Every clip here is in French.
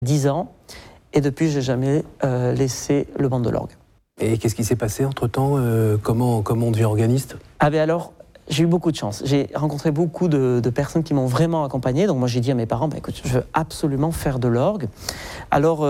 10 ans, et depuis, je n'ai jamais laissé le banc de l'orgue. Et qu'est-ce qui s'est passé entre-temps? Comment on devient organiste? Ah ben alors, j'ai eu beaucoup de chance. J'ai rencontré beaucoup de personnes qui m'ont vraiment accompagné. Donc moi, j'ai dit à mes parents, écoute, je veux absolument faire de l'orgue. Alors,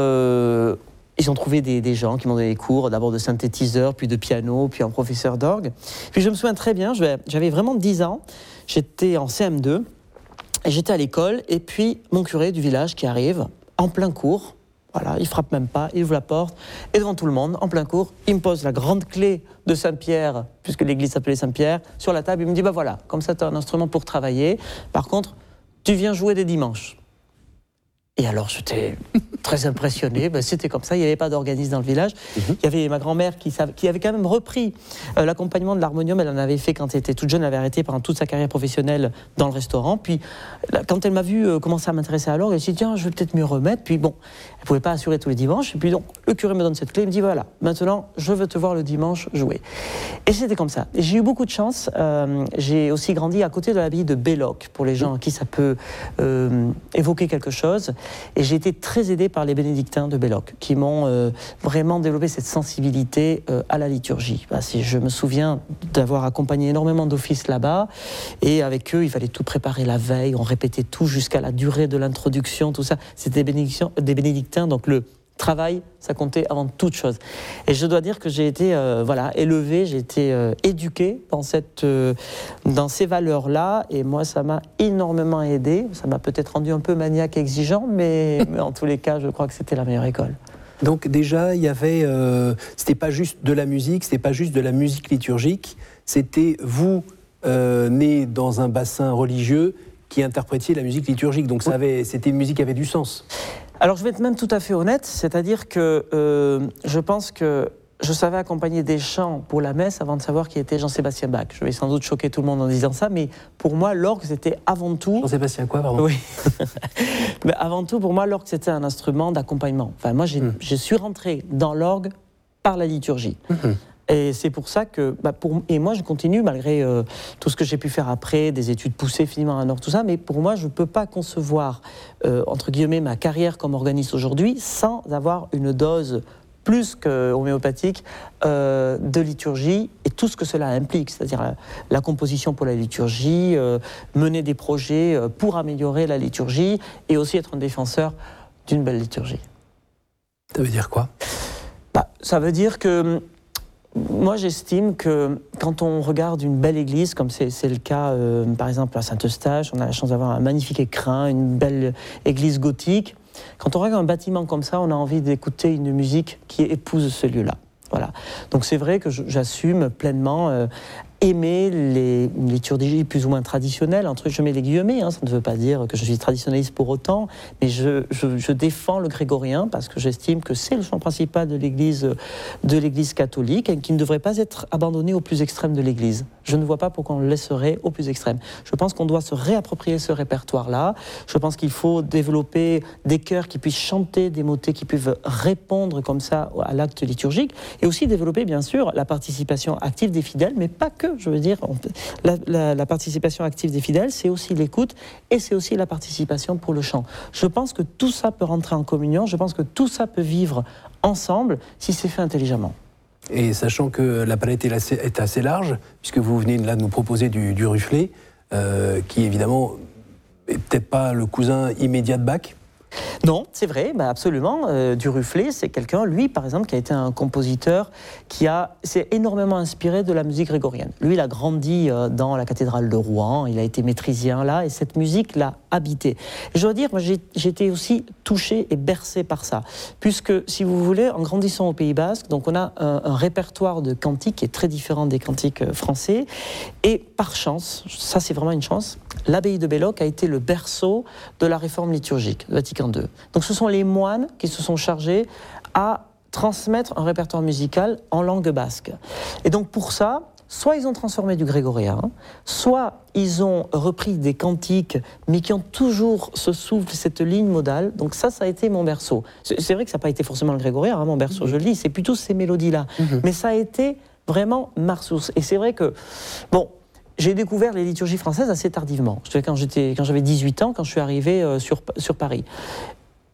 ils ont trouvé des gens qui m'ont donné des cours, d'abord de synthétiseur, puis de piano, puis un professeur d'orgue. Puis je me souviens très bien, j'avais vraiment 10 ans, j'étais en CM2, et j'étais à l'école, et puis mon curé du village qui arrive, en plein cours, voilà, il frappe même pas, il ouvre la porte, et devant tout le monde, en plein cours, il me pose la grande clé de Saint-Pierre, puisque l'église s'appelait Saint-Pierre, sur la table, il me dit, voilà, comme ça tu as un instrument pour travailler, par contre, tu viens jouer des dimanches. Et alors j'étais très impressionné, c'était comme ça, il n'y avait pas d'organiste dans le village. Il y avait ma grand-mère qui avait quand même repris l'accompagnement de l'harmonium, elle en avait fait quand elle était toute jeune, elle avait arrêté pendant toute sa carrière professionnelle dans le restaurant. Puis quand elle m'a vu commencer à m'intéresser à l'orgue, elle s'est dit tiens, je vais peut-être m'y remettre. Puis bon, elle ne pouvait pas assurer tous les dimanches. Et puis donc le curé me donne cette clé, il me dit voilà, maintenant je veux te voir le dimanche jouer. Et c'était comme ça. Et j'ai eu beaucoup de chance. J'ai aussi grandi à côté de l'abbaye de Belloc, pour les gens à qui ça peut évoquer quelque chose. Et j'ai été très aidé par les bénédictins de Belloc, qui m'ont vraiment développé cette sensibilité à la liturgie. Je me souviens d'avoir accompagné énormément d'offices là-bas, et avec eux, il fallait tout préparer la veille, on répétait tout jusqu'à la durée de l'introduction, tout ça. C'était des bénédictins, donc le travail, ça comptait avant toute chose. Et je dois dire que j'ai été élevé, j'ai été éduqué dans ces valeurs-là, et moi, ça m'a énormément aidé. Ça m'a peut-être rendu un peu maniaque et exigeant, mais en tous les cas, je crois que c'était la meilleure école. Donc déjà, il y avait, c'était pas juste de la musique, c'était pas juste de la musique liturgique, c'était vous, né dans un bassin religieux, qui interprétiez la musique liturgique. Donc c'était une musique qui avait du sens. Alors je vais être même tout à fait honnête, c'est-à-dire que je pense que je savais accompagner des chants pour la messe avant de savoir qui était Jean-Sébastien Bach. Je vais sans doute choquer tout le monde en disant ça, mais pour moi, l'orgue, c'était avant tout... Jean-Sébastien quoi, pardon? Oui. Mais avant tout, pour moi, l'orgue, c'était un instrument d'accompagnement. Enfin, moi, je suis rentré dans l'orgue par la liturgie. Et c'est pour ça que, et moi je continue malgré tout ce que j'ai pu faire après, des études poussées finalement à Nord, tout ça, mais pour moi je ne peux pas concevoir, entre guillemets, ma carrière comme organiste aujourd'hui sans avoir une dose plus qu'homéopathique de liturgie et tout ce que cela implique, c'est-à-dire la composition pour la liturgie, mener des projets pour améliorer la liturgie et aussi être un défenseur d'une belle liturgie. Ça veut dire quoi? Ça veut dire que moi, j'estime que quand on regarde une belle église, comme c'est le cas, par exemple, à Saint-Eustache, on a la chance d'avoir un magnifique écrin, une belle église gothique. Quand on regarde un bâtiment comme ça, on a envie d'écouter une musique qui épouse ce lieu-là. Voilà. Donc c'est vrai que j'assume pleinement aimer les liturgies plus ou moins traditionnelles, entre je mets les guillemets, ça ne veut pas dire que je suis traditionnaliste pour autant, mais je défends le grégorien parce que j'estime que c'est le chant principal de l'Église catholique et qui ne devrait pas être abandonné au plus extrême de l'Église. Je ne vois pas pourquoi on le laisserait au plus extrême. Je pense qu'on doit se réapproprier ce répertoire-là. Je pense qu'il faut développer des chœurs qui puissent chanter des motets qui peuvent répondre comme ça à l'acte liturgique et aussi développer bien sûr la participation active des fidèles, mais pas que. Je veux dire, la participation active des fidèles, c'est aussi l'écoute et c'est aussi la participation pour le chant. Je pense que tout ça peut rentrer en communion, je pense que tout ça peut vivre ensemble si c'est fait intelligemment. Et sachant que la palette est assez large, puisque vous venez là de nous proposer du Rufflet, qui évidemment n'est peut-être pas le cousin immédiat de Bach. Non, c'est vrai, absolument. Du Rufflet, c'est quelqu'un, lui, par exemple, qui a été un compositeur qui s'est énormément inspiré de la musique grégorienne. Lui, il a grandi dans la cathédrale de Rouen, il a été maîtrisien là, et cette musique l'a habité. Et je dois dire, moi, j'ai été aussi touché et bercé par ça, puisque, si vous voulez, en grandissant au Pays Basque, donc on a un répertoire de cantiques qui est très différent des cantiques français, et par chance, ça c'est vraiment une chance, l'abbaye de Belloc a été le berceau de la réforme liturgique, Vatican II. Donc ce sont les moines qui se sont chargés à transmettre un répertoire musical en langue basque. Et donc pour ça, soit ils ont transformé du grégorien, soit ils ont repris des cantiques, mais qui ont toujours ce souffle, cette ligne modale. Donc ça a été mon berceau. C'est vrai que ça n'a pas été forcément le grégorien, mon berceau, je le dis, c'est plutôt ces mélodies-là. Mais ça a été vraiment ma source. Et c'est vrai que, j'ai découvert les liturgies françaises assez tardivement. Quand j'avais 18 ans, quand je suis arrivé sur Paris.